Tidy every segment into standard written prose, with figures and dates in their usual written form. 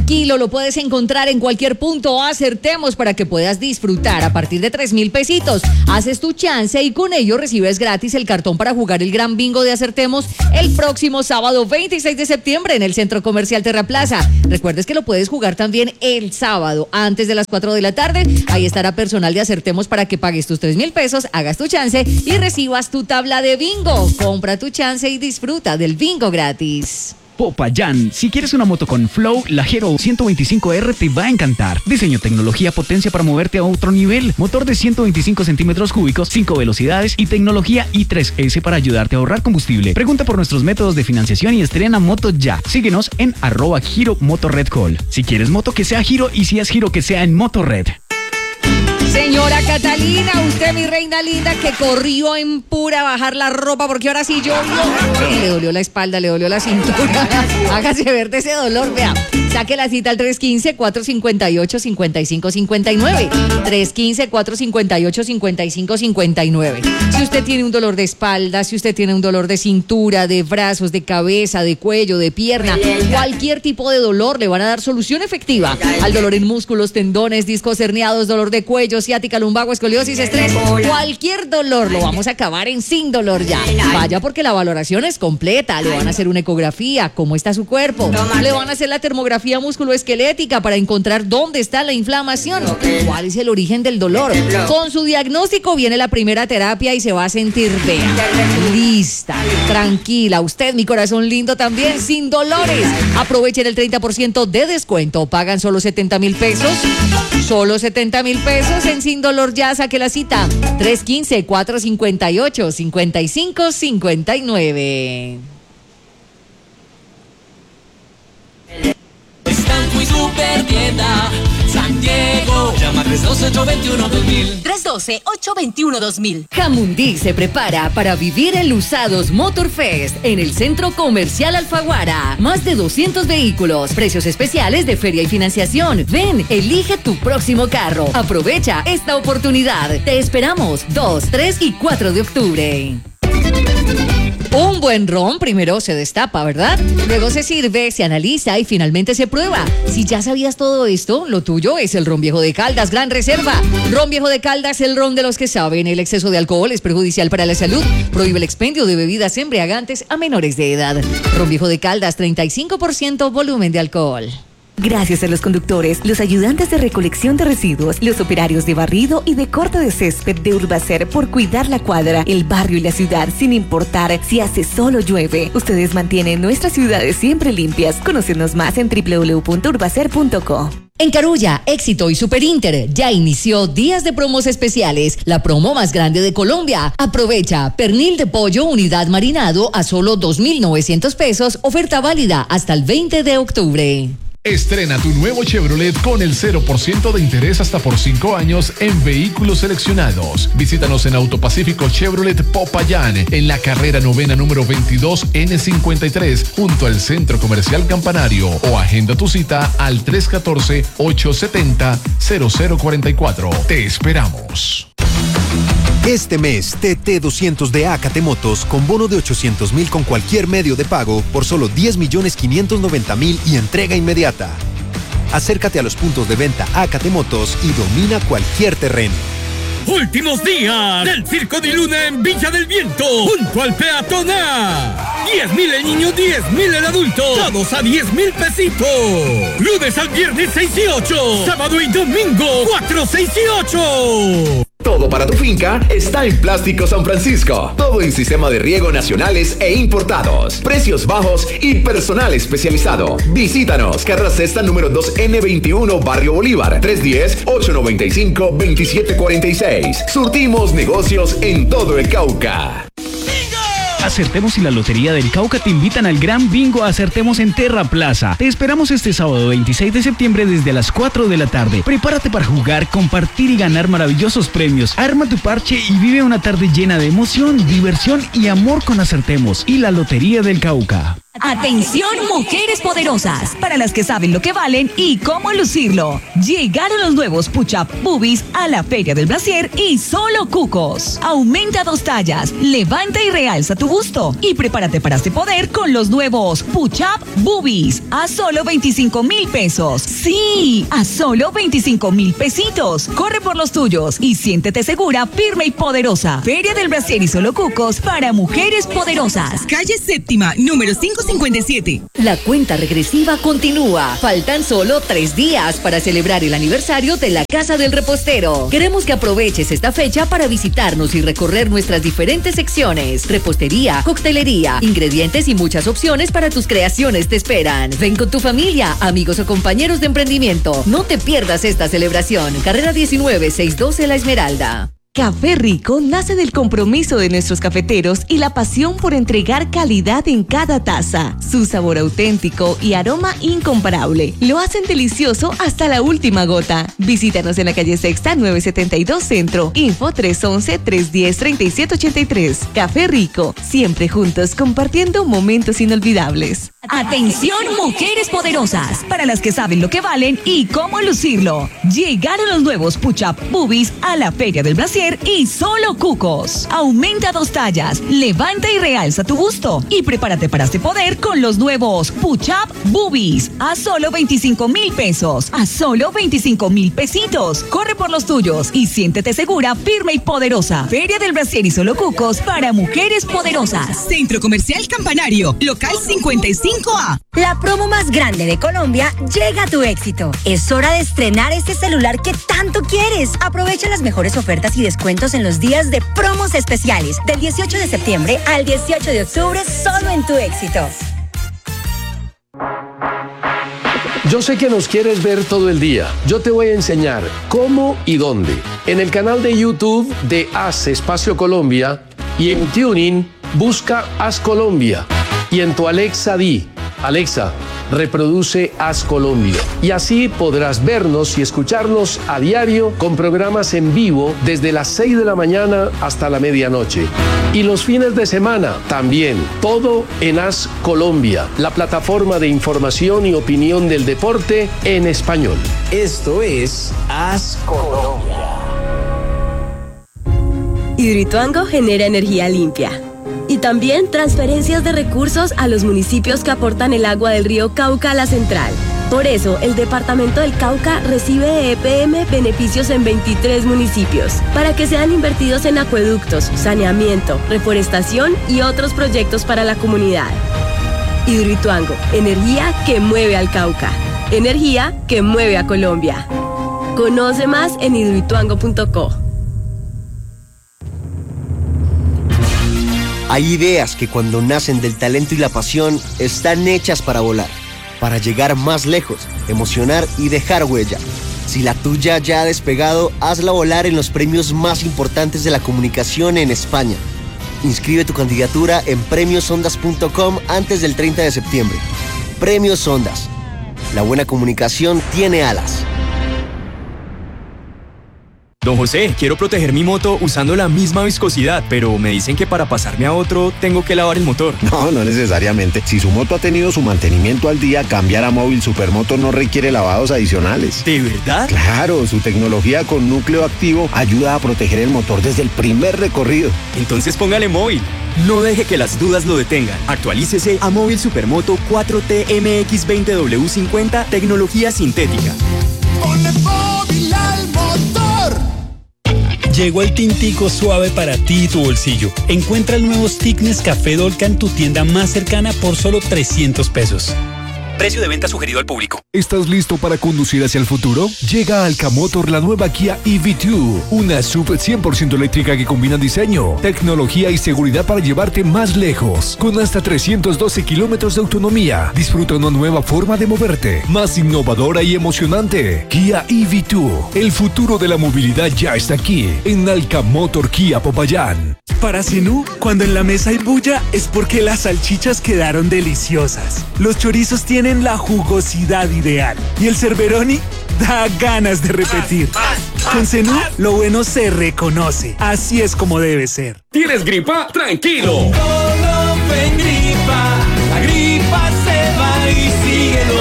tranquilo, lo puedes encontrar en cualquier punto Acertemos para que puedas disfrutar a partir de 3,000 pesitos. Haces tu chance y con ello recibes gratis el cartón para jugar el gran bingo de Acertemos el próximo sábado 26 de septiembre en el Centro Comercial Terraplaza. Recuerdes que lo puedes jugar también el sábado antes de las 4 de la tarde. Ahí estará personal de Acertemos para que pagues tus 3,000 pesos, hagas tu chance y recibas tu tabla de bingo. Compra tu chance y disfruta del bingo gratis. Popayán, si quieres una moto con flow, la Hero 125R te va a encantar. Diseño, tecnología, potencia para moverte a otro nivel. Motor de 125 centímetros cúbicos, 5 velocidades y tecnología i3S para ayudarte a ahorrar combustible. Pregunta por nuestros métodos de financiación y estrena moto ya. Síguenos en @Giro Motorred Call. Si quieres moto que sea Giro y si es Giro que sea en Motorred. Señora Catalina, usted mi reina linda que corrió en pura a bajar la ropa porque ahora sí llovió. Le dolió la espalda, le dolió la cintura. Hágase ver de ese dolor, vea. Saque la cita al 315-458-5559. 315-458-5559. Si usted tiene un dolor de espalda, si usted tiene un dolor de cintura, de brazos, de cabeza, de cuello, de pierna, cualquier tipo de dolor, le van a dar solución efectiva al dolor en músculos, tendones, discos herniados, dolor de cuello, ciática, lumbago, escoliosis, estrés, cualquier dolor lo vamos a acabar en Sin Dolor Ya. Vaya porque la valoración es completa, le van a hacer una ecografía, cómo está su cuerpo, le van a hacer la termografía musculoesquelética para encontrar dónde está la inflamación, cuál es el origen del dolor. Con su diagnóstico viene la primera terapia y se va a sentir, vea, lista, tranquila, usted mi corazón lindo también, sin dolores. Aprovechen el 30% de descuento, pagan solo 70,000 pesos, solo 70,000 pesos en Sin Dolor Ya. Saque la cita 315-458-5559. Estanco y Supertienda San Diego. Llama 312-821-2000. 312-821-2000. Jamundí se prepara para vivir el Usados Motor Fest en el Centro Comercial Alfaguara. Más de 200 vehículos, precios especiales de feria y financiación. Ven, elige tu próximo carro. Aprovecha esta oportunidad. Te esperamos 2, 3 y 4 de octubre. Un buen ron primero se destapa, ¿verdad? Luego se sirve, se analiza y finalmente se prueba. Si ya sabías todo esto, lo tuyo es el Ron Viejo de Caldas, Gran Reserva. Ron Viejo de Caldas, el ron de los que saben. El exceso de alcohol es perjudicial para la salud. Prohíbe el expendio de bebidas embriagantes a menores de edad. Ron Viejo de Caldas, 35% volumen de alcohol. Gracias a los conductores, los ayudantes de recolección de residuos, los operarios de barrido y de corte de césped de Urbacer por cuidar la cuadra, el barrio y la ciudad sin importar si hace sol o llueve. Ustedes mantienen nuestras ciudades siempre limpias. Conócenos más en www.urbacer.co. En Carulla, Éxito y Superinter ya inició días de promos especiales, la promo más grande de Colombia. Aprovecha pernil de pollo unidad marinado a solo 2,900 pesos, oferta válida hasta el 20 de octubre. Estrena tu nuevo Chevrolet con el 0% de interés hasta por 5 años en vehículos seleccionados. Visítanos en Autopacífico Chevrolet Popayán, en la carrera novena número 22N53, junto al Centro Comercial Campanario, o agenda tu cita al 314-870-0044. Te esperamos. Este mes, TT 200 de Acate Motos con bono de 800,000 con cualquier medio de pago por solo 10,590,000 y entrega inmediata. Acércate a los puntos de venta Acate Motos y domina cualquier terreno. Últimos días del Circo de Luna en Villa del Viento, junto al peatonal. 10,000 el niño, 10,000 el adulto, todos a 10,000 pesitos. Lunes al viernes 6 y 8, sábado y domingo 4, 6 y 8. Todo para tu finca está en Plástico San Francisco. Todo en sistema de riego nacionales e importados. Precios bajos y personal especializado. Visítanos, carrera sexta número 2N21, Barrio Bolívar. 310-895-2746. Surtimos negocios en todo el Cauca. Acertemos y la Lotería del Cauca te invitan al gran bingo Acertemos en Terraplaza. Te esperamos este sábado 26 de septiembre desde las 4 de la tarde. Prepárate para jugar, compartir y ganar maravillosos premios. Arma tu parche y vive una tarde llena de emoción, diversión y amor con Acertemos y la Lotería del Cauca. Atención, mujeres poderosas, para las que saben lo que valen y cómo lucirlo. Llegaron los nuevos Push-Up Boobies a la Feria del Brasier y solo cucos. Aumenta 2 tallas, levanta y realza tu busto y prepárate para este poder con los nuevos Push-Up Boobies a solo 25,000 pesos. Sí, a solo 25,000 pesitos. Corre por los tuyos y siéntete segura, firme y poderosa. Feria del Brasier y solo cucos para mujeres poderosas. Calle Séptima, número 557. La cuenta regresiva continúa. Faltan solo 3 días para celebrar el aniversario de la Casa del Repostero. Queremos que aproveches esta fecha para visitarnos y recorrer nuestras diferentes secciones. Repostería, coctelería, ingredientes y muchas opciones para tus creaciones te esperan. Ven con tu familia, amigos o compañeros de emprendimiento. No te pierdas esta celebración. Carrera 19, 612 La Esmeralda. Café Rico nace del compromiso de nuestros cafeteros y la pasión por entregar calidad en cada taza. Su sabor auténtico y aroma incomparable lo hacen delicioso hasta la última gota. Visítanos en la calle Sexta 972 Centro. Info 311-310-3783. Café Rico, siempre juntos compartiendo momentos inolvidables. Atención, mujeres poderosas, para las que saben lo que valen y cómo lucirlo. Llegaron los nuevos Push-Up Boobies a la Feria del Brasier y solo cucos. Aumenta 2 tallas, levanta y realza tu busto y prepárate para este poder con los nuevos Push-Up Boobies a solo 25,000 pesos. A solo 25,000 pesitos. Corre por los tuyos y siéntete segura, firme y poderosa. Feria del Brasier y solo cucos para mujeres poderosas. Centro Comercial Campanario, local 55A. La promo más grande de Colombia llega a tu éxito. Es hora de estrenar este celular que tanto quieres. Aprovecha las mejores ofertas y descuentos en los días de promos especiales del 18 de septiembre al 18 de octubre solo en tu éxito. Yo sé que nos quieres ver todo el día. Yo te voy a enseñar cómo y dónde. En el canal de YouTube de Haz Espacio Colombia y en TuneIn busca Haz Colombia. Y en tu Alexa di, Alexa, reproduce Haz Colombia. Y así podrás vernos y escucharnos a diario con programas en vivo desde las 6 de la mañana hasta la medianoche. Y los fines de semana también. Todo en Haz Colombia, la plataforma de información y opinión del deporte en español. Esto es Haz Colombia. Hidroituango genera energía limpia. Y también transferencias de recursos a los municipios que aportan el agua del río Cauca a la central. Por eso, el departamento del Cauca recibe de EPM beneficios en 23 municipios, para que sean invertidos en acueductos, saneamiento, reforestación y otros proyectos para la comunidad. Hidroituango, energía que mueve al Cauca. Energía que mueve a Colombia. Conoce más en hidroituango.co. Hay ideas que cuando nacen del talento y la pasión están hechas para volar, para llegar más lejos, emocionar y dejar huella. Si la tuya ya ha despegado, hazla volar en los premios más importantes de la comunicación en España. Inscribe tu candidatura en premiosondas.com antes del 30 de septiembre. Premios Ondas. La buena comunicación tiene alas. Don José, quiero proteger mi moto usando la misma viscosidad, pero me dicen que para pasarme a otro tengo que lavar el motor. No necesariamente. Si su moto ha tenido su mantenimiento al día, cambiar a Móvil Supermoto no requiere lavados adicionales. ¿De verdad? Claro, su tecnología con núcleo activo ayuda a proteger el motor desde el primer recorrido. Entonces póngale Móvil. No deje que las dudas lo detengan. Actualícese a Móvil Supermoto 4T MX20W50 tecnología sintética. Ponle Móvil al motor. Llegó el tintico suave para ti y tu bolsillo. Encuentra el nuevo Stick Nescafé Dolca en tu tienda más cercana por solo 300 pesos. Precio de venta sugerido al público. ¿Estás listo para conducir hacia el futuro? Llega a Alcamotor la nueva Kia EV2, una SUV 100% eléctrica que combina diseño, tecnología y seguridad para llevarte más lejos. Con hasta 312 kilómetros de autonomía, disfruta una nueva forma de moverte, más innovadora y emocionante. Kia EV2, el futuro de la movilidad ya está aquí, en Alcamotor Kia Popayán. Para Zenú, cuando en la mesa hay bulla es porque las salchichas quedaron deliciosas. Los chorizos tienen la jugosidad ideal y el cerberoni da ganas de repetir. Con Zenú, lo bueno se reconoce. Así es como debe ser. ¿Tienes gripa? ¡Tranquilo! Gripa, la gripa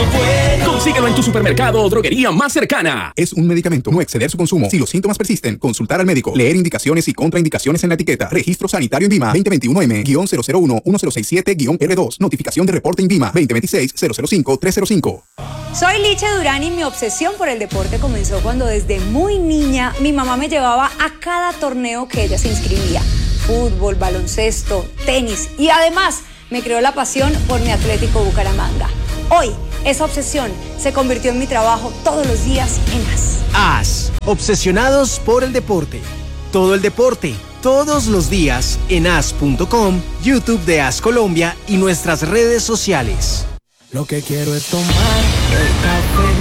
bueno. Consíguelo en tu supermercado o droguería más cercana. Es un medicamento. No exceder su consumo. Si los síntomas persisten, consultar al médico. Leer indicaciones y contraindicaciones en la etiqueta. Registro sanitario INVIMA 2021M-001-1067-R2. Notificación de reporte INVIMA 2026-005-305. Soy Licha Durán y mi obsesión por el deporte comenzó cuando desde muy niña mi mamá me llevaba a cada torneo que ella se inscribía. Fútbol, baloncesto, tenis y además me creó la pasión por mi Atlético Bucaramanga. Hoy, esa obsesión se convirtió en mi trabajo todos los días en AS. AS, obsesionados por el deporte. Todo el deporte, todos los días en as.com, YouTube de AS Colombia y nuestras redes sociales. Lo que quiero es tomar el café